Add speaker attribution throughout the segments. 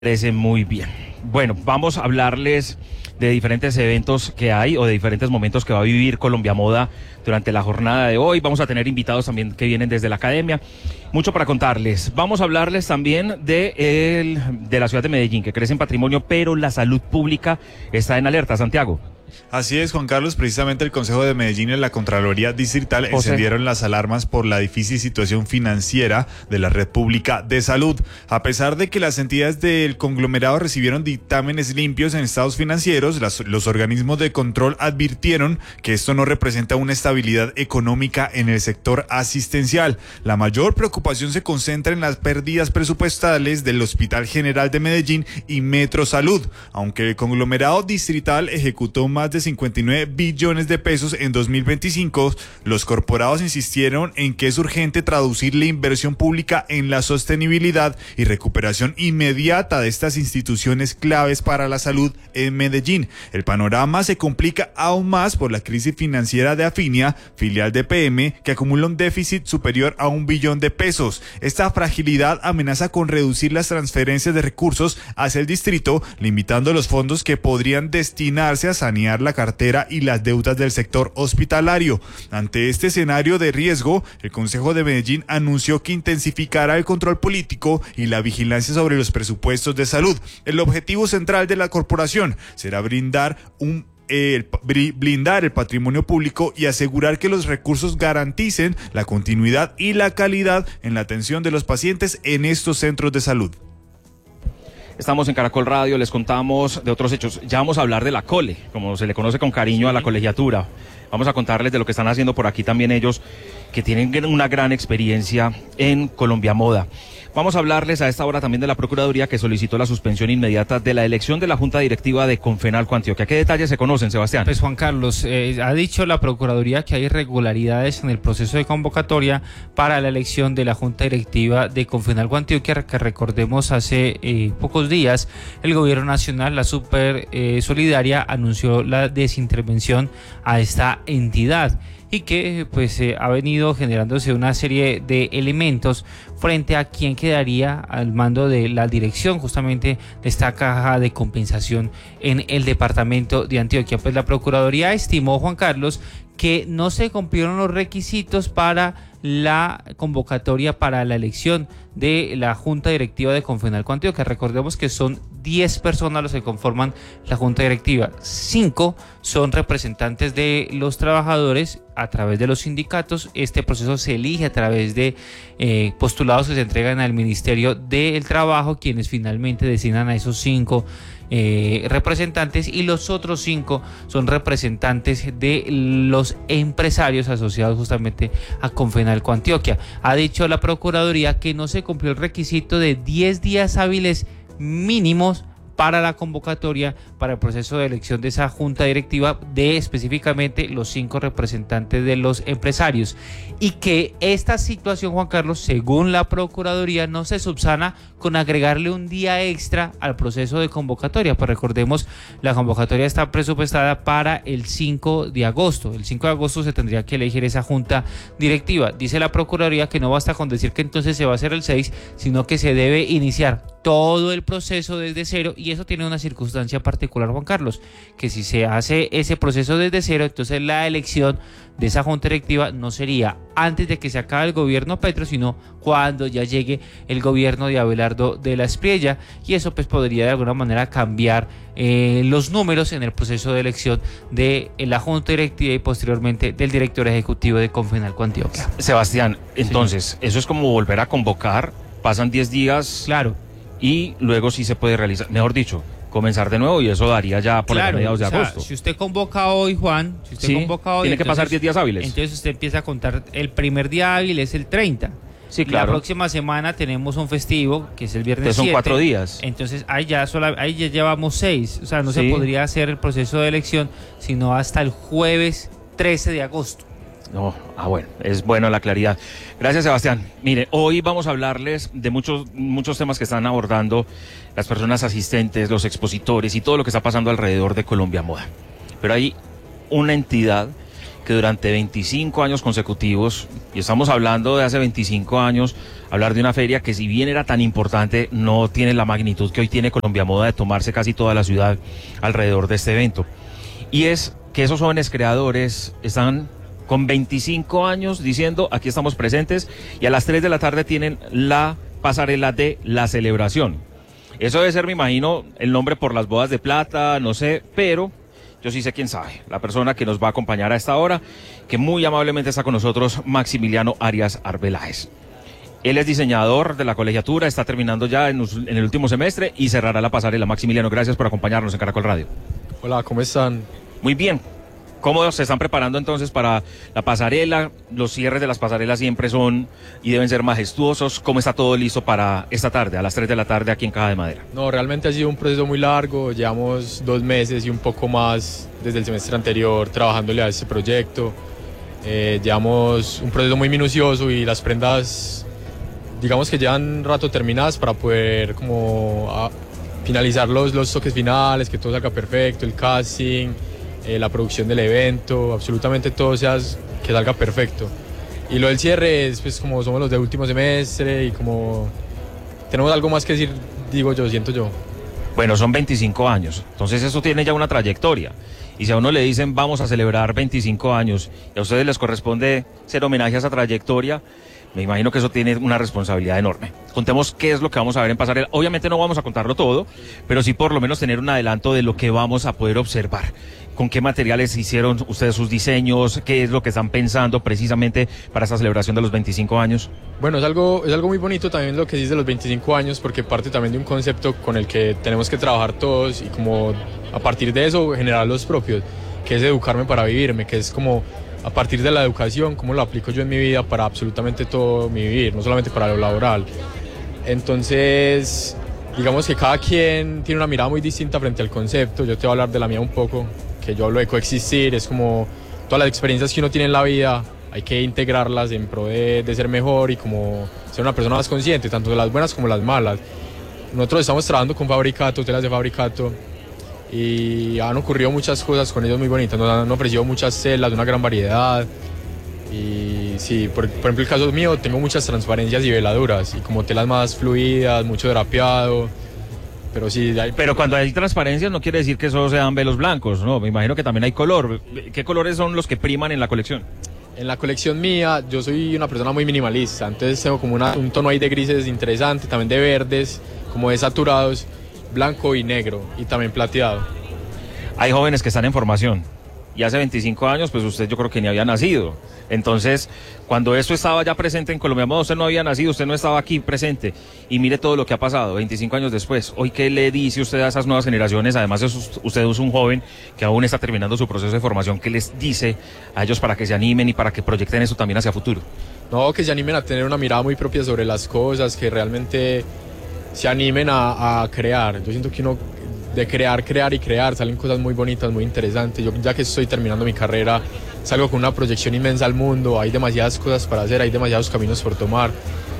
Speaker 1: Parece muy bien. Bueno, vamos a hablarles de diferentes eventos que hay o de diferentes momentos que va a vivir Colombia Moda durante la jornada de hoy. Vamos a tener invitados también que vienen desde la academia. Mucho para contarles. Vamos a hablarles también de la ciudad de Medellín, que crece en patrimonio, pero la salud pública está en alerta. Santiago.
Speaker 2: Así es, Juan Carlos, precisamente el Consejo de Medellín y la Contraloría Distrital encendieron las alarmas por la difícil situación financiera de la red pública de salud. A pesar de que las entidades del conglomerado recibieron dictámenes limpios en estados financieros, los organismos de control advirtieron que esto no representa una estabilidad económica en el sector asistencial. La mayor preocupación se concentra en las pérdidas presupuestales del Hospital General de Medellín y Metro Salud, aunque el conglomerado distrital ejecutó más de 59 billones de pesos en 2025, los corporados insistieron en que es urgente traducir la inversión pública en la sostenibilidad y recuperación inmediata de estas instituciones claves para la salud en Medellín. El panorama se complica aún más por la crisis financiera de Afinia, filial de PM, que acumula un déficit superior a 1 billón de pesos. Esta fragilidad amenaza con reducir las transferencias de recursos hacia el distrito, limitando los fondos que podrían destinarse a sanear la cartera y las deudas del sector hospitalario. Ante este escenario de riesgo, el Consejo de Medellín anunció que intensificará el control político y la vigilancia sobre los presupuestos de salud. El objetivo central de la corporación será blindar el patrimonio público y asegurar que los recursos garanticen la continuidad y la calidad en la atención de los pacientes en estos centros de salud.
Speaker 1: Estamos en Caracol Radio, les contamos de otros hechos. Ya vamos a hablar de la cole, como se le conoce con cariño a la colegiatura. Vamos a contarles de lo que están haciendo por aquí también ellos, que tienen una gran experiencia en Colombia Moda. Vamos a hablarles a esta hora también de la Procuraduría, que solicitó la suspensión inmediata de la elección de la Junta Directiva de Confenalco Antioquia. ¿Qué detalles se conocen, Sebastián?
Speaker 3: Pues Juan Carlos, ha dicho la Procuraduría que hay irregularidades en el proceso de convocatoria para la elección de la Junta Directiva de Confenalco Antioquia, que recordemos hace pocos días el Gobierno Nacional, la Super Solidaria, anunció la desintervención a esta entidad y que pues ha venido generándose una serie de elementos frente a quien quedaría al mando de la dirección justamente de esta caja de compensación en el departamento de Antioquia. Pues la Procuraduría estimó, Juan Carlos, que no se cumplieron los requisitos para la convocatoria para la elección de la Junta Directiva de Confenalco Antioquia. Recordemos que son 10 personas los que conforman la Junta Directiva. 5 son representantes de los trabajadores a través de los sindicatos. Este proceso se elige a través de postulados que se entregan al Ministerio del Trabajo, quienes finalmente designan a esos 5 representantes, y los otros 5 son representantes de los empresarios asociados justamente a Confenalco Antioquia. Ha dicho la Procuraduría que no se cumplió el requisito de 10 días hábiles mínimos para la convocatoria para el proceso de elección de esa junta directiva, de específicamente los 5 representantes de los empresarios, y que esta situación, Juan Carlos, según la Procuraduría, no se subsana con agregarle un día extra al proceso de convocatoria. Pues recordemos, la convocatoria está presupuestada para el 5 de agosto. El 5 de agosto se tendría que elegir esa junta directiva. Dice la Procuraduría que no basta con decir que entonces se va a hacer el 6, sino que se debe iniciar todo el proceso desde cero, y eso tiene una circunstancia particular, Juan Carlos, que si se hace ese proceso desde cero, entonces la elección de esa junta directiva no sería antes de que se acabe el gobierno Petro, sino cuando ya llegue el gobierno de Abelardo de la Espriella, y eso pues podría de alguna manera cambiar los números en el proceso de elección de la junta directiva y posteriormente del director ejecutivo de Confenalco Antioquia.
Speaker 1: Sebastián, entonces, eso es como volver a convocar, pasan 10 días.
Speaker 3: Claro.
Speaker 1: Y luego sí se puede realizar, mejor dicho, comenzar de nuevo, y eso daría ya por los mediados de agosto.
Speaker 3: Si usted convoca hoy, Juan, convoca hoy,
Speaker 1: tiene que pasar 10 días hábiles.
Speaker 3: Entonces usted empieza a contar, el primer día hábil es el 30.
Speaker 1: Sí, claro.
Speaker 3: La próxima semana tenemos un festivo, que es el viernes 7.
Speaker 1: Son 4 días.
Speaker 3: Entonces ahí ya llevamos 6. O sea, no se podría hacer el proceso de elección sino hasta el jueves 13 de agosto.
Speaker 1: No, bueno, es bueno la claridad. Gracias, Sebastián. Mire, hoy vamos a hablarles de muchos temas que están abordando las personas asistentes, los expositores y todo lo que está pasando alrededor de Colombia Moda. Pero hay una entidad que durante 25 años consecutivos, y estamos hablando de hace 25 años, hablar de una feria que si bien era tan importante, no tiene la magnitud que hoy tiene Colombia Moda de tomarse casi toda la ciudad alrededor de este evento. Y es que esos jóvenes creadores están con 25 años diciendo, aquí estamos presentes, y a las 3 de la tarde tienen la pasarela de la celebración. Eso debe ser, me imagino, el nombre por las bodas de plata, no sé, pero yo sí sé quién sabe. La persona que nos va a acompañar a esta hora, que muy amablemente está con nosotros, Maximiliano Arias Arbeláez. Él es diseñador de la colegiatura, está terminando ya en el último semestre y cerrará la pasarela. Maximiliano, gracias por acompañarnos en Caracol Radio.
Speaker 4: Hola, ¿cómo están?
Speaker 1: Muy bien. ¿Cómo se están preparando entonces para la pasarela? Los cierres de las pasarelas siempre son y deben ser majestuosos. ¿Cómo está todo listo para esta tarde, a las 3 de la tarde aquí en Caja de Madera?
Speaker 4: No, realmente ha sido un proceso muy largo. Llevamos 2 meses y un poco más desde el semestre anterior trabajándole a este proyecto. Llevamos un proceso muy minucioso y las prendas, digamos que llevan un rato terminadas para poder como finalizar los toques finales, que todo salga perfecto, el casting, la producción del evento, absolutamente todo que salga perfecto. Y lo del cierre es pues como somos los de último semestre y como tenemos algo más que decir, siento yo.
Speaker 1: Bueno, son 25 años, entonces eso tiene ya una trayectoria. Y si a uno le dicen vamos a celebrar 25 años y a ustedes les corresponde ser homenaje a esa trayectoria, me imagino que eso tiene una responsabilidad enorme. Contemos qué es lo que vamos a ver en pasarela. Obviamente no vamos a contarlo todo, pero sí por lo menos tener un adelanto de lo que vamos a poder observar. ¿Con qué materiales hicieron ustedes sus diseños? ¿Qué es lo que están pensando precisamente para esta celebración de los 25 años?
Speaker 4: Bueno, es algo muy bonito también lo que dice de los 25 años, porque parte también de un concepto con el que tenemos que trabajar todos y como a partir de eso generar los propios, que es educarme para vivirme, que es como a partir de la educación, cómo lo aplico yo en mi vida para absolutamente todo mi vivir, no solamente para lo laboral. Entonces, digamos que cada quien tiene una mirada muy distinta frente al concepto. Yo te voy a hablar de la mía un poco, que yo hablo de coexistir, es como todas las experiencias que uno tiene en la vida, hay que integrarlas en pro de ser mejor y como ser una persona más consciente, tanto de las buenas como las malas. Nosotros estamos trabajando con Fabricato, telas de Fabricato, y han ocurrido muchas cosas con ellos muy bonitas, nos han ofrecido muchas telas de una gran variedad. Y sí, por ejemplo el caso mío, tengo muchas transparencias y veladuras y como telas más fluidas, mucho drapeado. Pero sí,
Speaker 1: pero cuando hay transparencias no quiere decir que solo sean velos blancos, ¿no? Me imagino que también hay color. ¿Qué colores son los que priman en la colección?
Speaker 4: En la colección mía, yo soy una persona muy minimalista, entonces tengo como un tono ahí de grises interesante, también de verdes, como de saturados, blanco y negro, y también plateado.
Speaker 1: Hay jóvenes que están en formación, y hace 25 años, pues usted yo creo que ni había nacido. Entonces, cuando esto estaba ya presente en Colombia Moda, usted no había nacido, usted no estaba aquí presente, y mire todo lo que ha pasado, 25 años después. Hoy, ¿qué le dice usted a esas nuevas generaciones? Además, usted es un joven que aún está terminando su proceso de formación. ¿Qué les dice a ellos para que se animen y para que proyecten eso también hacia futuro?
Speaker 4: No, que se animen a tener una mirada muy propia sobre las cosas, que realmente se animen a crear. Yo siento que uno de crear y crear salen cosas muy bonitas, muy interesantes. Yo ya que estoy terminando mi carrera, salgo con una proyección inmensa al mundo, hay demasiadas cosas para hacer, hay demasiados caminos por tomar.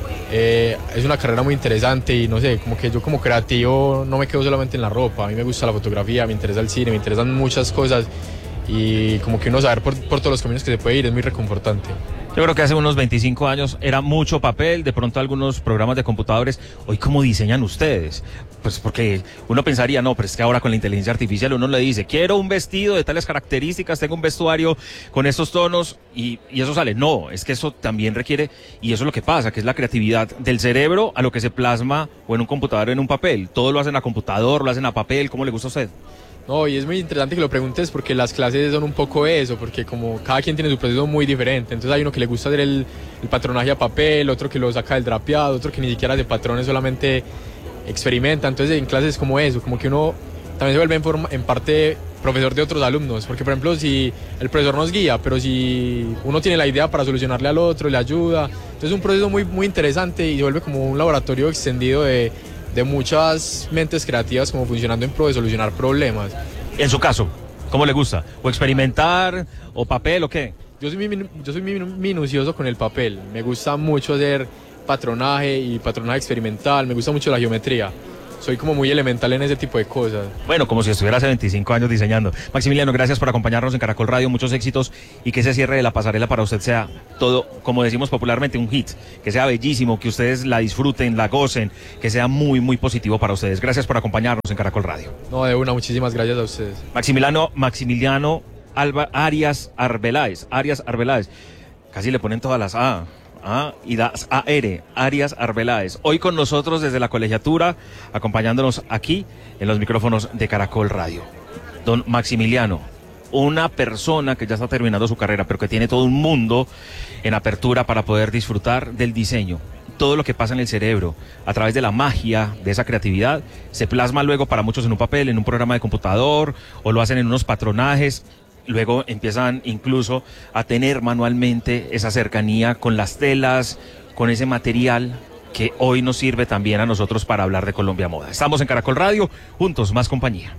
Speaker 4: Es una carrera muy interesante y no sé, como que yo como creativo no me quedo solamente en la ropa, a mí me gusta la fotografía, me interesa el cine, me interesan muchas cosas y como que uno saber por todos los caminos que se puede ir es muy reconfortante.
Speaker 1: Yo creo que hace unos 25 años era mucho papel, de pronto algunos programas de computadores. Hoy, ¿cómo diseñan ustedes? Pues porque uno pensaría, no, pero es que ahora con la inteligencia artificial uno le dice, quiero un vestido de tales características, tengo un vestuario con estos tonos y eso sale. No, es que eso también requiere, y eso es lo que pasa, que es la creatividad del cerebro a lo que se plasma o en un computador o en un papel. Todo lo hacen a computador, lo hacen a papel. ¿Cómo le gusta a usted?
Speaker 4: No, y es muy interesante que lo preguntes porque las clases son un poco eso, porque como cada quien tiene su proceso muy diferente, entonces hay uno que le gusta hacer el patronaje a papel, otro que lo saca del drapeado, otro que ni siquiera hace patrones, solamente experimenta. Entonces en clases como eso, como que uno también se vuelve en parte profesor de otros alumnos, porque por ejemplo si el profesor nos guía, pero si uno tiene la idea para solucionarle al otro, le ayuda, entonces es un proceso muy, muy interesante y se vuelve como un laboratorio extendido de muchas mentes creativas como funcionando en pro de solucionar problemas.
Speaker 1: En su caso, ¿cómo le gusta? ¿O experimentar, o papel, o qué?
Speaker 4: Yo soy muy minucioso con el papel, me gusta mucho hacer patronaje y patronaje experimental, me gusta mucho la geometría. soy como muy elemental en ese tipo de cosas.
Speaker 1: Bueno, como si estuviera hace 25 años diseñando. Maximiliano, gracias por acompañarnos en Caracol Radio, muchos éxitos y que ese cierre de la pasarela para usted sea todo, como decimos popularmente, un hit, que sea bellísimo, que ustedes la disfruten, la gocen, que sea muy, muy positivo para ustedes. Gracias por acompañarnos en Caracol Radio.
Speaker 4: No, de una, muchísimas gracias a ustedes.
Speaker 1: Maximiliano Arias Arbeláez, casi le ponen todas las A. Y das AR, Arias Arbeláez. Hoy con nosotros desde la colegiatura, acompañándonos aquí en los micrófonos de Caracol Radio. Don Maximiliano, una persona que ya está terminando su carrera, pero que tiene todo un mundo en apertura para poder disfrutar del diseño. Todo lo que pasa en el cerebro, a través de la magia, de esa creatividad, se plasma luego para muchos en un papel, en un programa de computador, o lo hacen en unos patronajes. Luego empiezan incluso a tener manualmente esa cercanía con las telas, con ese material que hoy nos sirve también a nosotros para hablar de Colombia Moda. Estamos en Caracol Radio, juntos más compañía.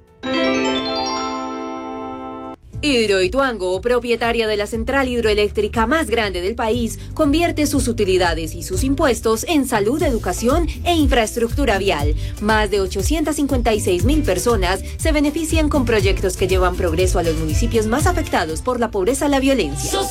Speaker 5: Hidroituango, propietaria de la central hidroeléctrica más grande del país, convierte sus utilidades y sus impuestos en salud, educación e infraestructura vial. Más de 856.000 personas se benefician con proyectos que llevan progreso a los municipios más afectados por la pobreza y la violencia.